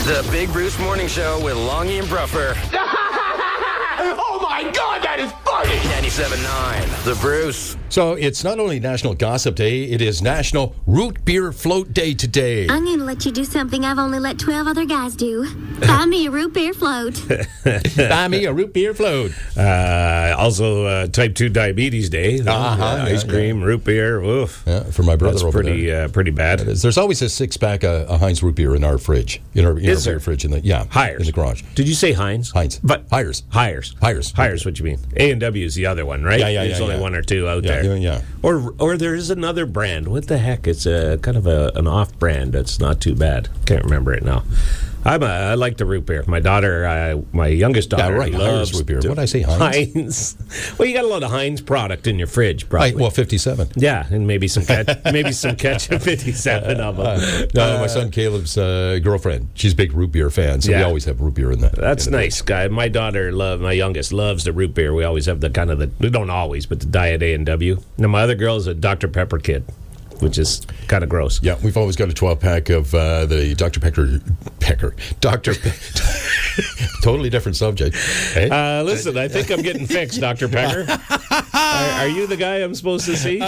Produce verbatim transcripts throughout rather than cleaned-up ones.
The Big Bruce Morning Show with Longy and Bruffer. Oh my God, that is funny! ninety-seven point nine, The Bruce. So it's not only National Gossip Day, it is National Root Beer Float Day today. I'm going to let you do something I've only let twelve other guys do. Buy me a root beer float. Buy me a root beer float. Uh, also, uh, Type two Diabetes Day. Uh-huh, uh, ice yeah, cream, root beer. Oof. Yeah, for my brother That's over pretty, there. uh, pretty bad. There's always a six-pack of uh, Heinz root beer in our fridge. In our, in Is our there? beer fridge. In the, yeah, Hires. in the garage. Did you say Heinz? Heinz. But Hires. Hires. Hires. Hires, what you mean? A and W is the other one, right? Yeah, yeah, There's yeah, only yeah. one or two out Yeah, there. yeah, yeah. Or or there is another brand. What the heck? It's a kind of a, an off brand that's not too bad. Can't remember it now. I'm a, I like the root beer. My daughter, uh, my youngest daughter, Yeah, right. loves Hires root beer. to- What did I say, Heinz? Heinz. Well, you got a lot of Heinz product in your fridge, probably. I, well, fifty-seven. Yeah, and maybe some ketchup, maybe some ketchup, fifty-seven of them. Uh, no, my son Caleb's uh, girlfriend, she's a big root beer fan, so we Yeah. always have root beer in that. That's in the nice, guy. My daughter, love my youngest, loves the root beer. We always have the kind of the we don't always, but the Diet A and W. Now my other girl is a Doctor Pepper kid, which is kind of gross. Yeah, we've always got a twelve pack of uh, the Doctor Pecker, Pecker, Doctor totally different subject. Hey? Uh, listen, I think I'm getting fixed, Doctor Pecker. Are, are you the guy I'm supposed to see?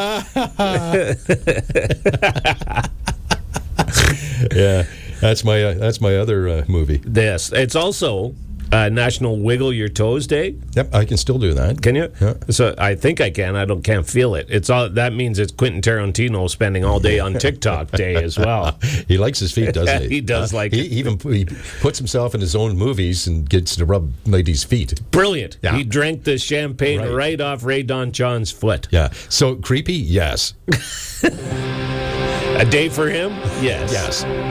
Yeah, that's my uh, that's my other uh, movie. This. It's also uh, National Wiggle Your Toes Day. Yep, I can still do that. Can you? Yeah. So I think I can. I don't can't feel it. It's all that means. It's Quentin Tarantino spending all day on TikTok Day as well. He likes his feet, doesn't he? He does like he it. even he puts himself in his own movies and gets to rub ladies' feet. Brilliant. Yeah. He drank the champagne Right. right, off Ray Don John's foot. Yeah. So creepy, yes. A day for him? Yes. Yes.